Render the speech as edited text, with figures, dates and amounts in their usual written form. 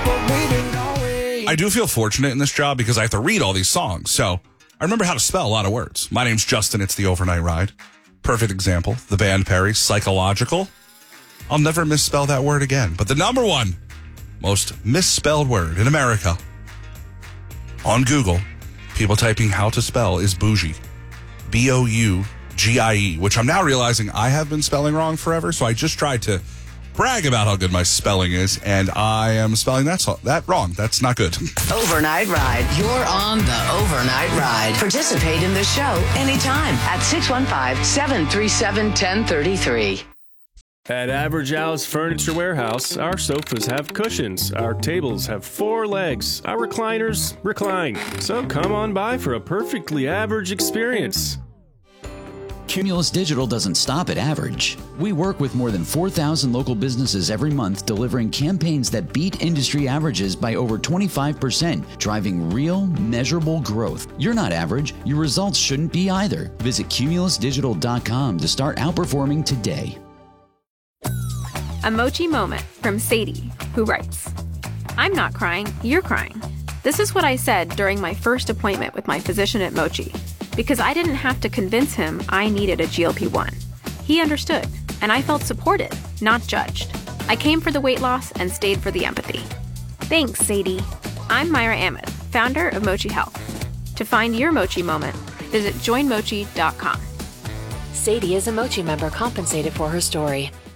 I do feel fortunate in this job because I have to read all these songs. So I remember how to spell a lot of words. My name's Justin. It's the Overnight Ride. Perfect example. The band Perry, Psychological. I'll never misspell that word again. But the number one most misspelled word in America on Google, people typing how to spell, is bougie. Bougie, which I'm now realizing I have been spelling wrong forever. So I just tried to brag about how good my spelling is, and I am spelling that wrong. That's not good. Overnight Ride. You're on the Overnight Ride. Participate in the show anytime at 615-737-1033. At Average Alice Furniture Warehouse, our sofas have cushions, our tables have 4 legs, our recliners recline. So come on by for a perfectly average experience. Cumulus Digital doesn't stop at average. We work with more than 4,000 local businesses every month, delivering campaigns that beat industry averages by over 25%, driving real, measurable growth. You're not average. Your results shouldn't be either. Visit cumulusdigital.com to start outperforming today. A Mochi moment from Sadie, who writes, I'm not crying, you're crying. This is what I said during my first appointment with my physician at Mochi, because I didn't have to convince him I needed a GLP-1. He understood, and I felt supported, not judged. I came for the weight loss and stayed for the empathy. Thanks, Sadie. I'm Myra Ahmed, founder of Mochi Health. To find your Mochi moment, visit joinmochi.com. Sadie is a Mochi member compensated for her story.